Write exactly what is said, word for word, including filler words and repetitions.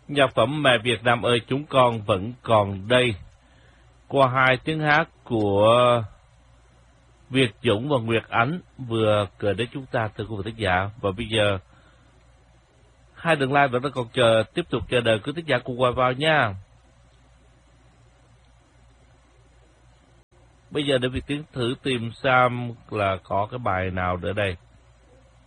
Nhạc phẩm Mẹ Việt Nam ơi chúng con vẫn còn đây, qua hai tiếng hát của Việt Dũng và Nguyệt Ánh vừa gửi đến chúng ta từ khu vực tác giả. Và bây giờ hai đường like vẫn đang còn chờ, tiếp tục chờ đợi quý tác giả cùng qua vào nha. Bây giờ để Việt Tiến thử tìm xem là có cái bài nào nữa đây.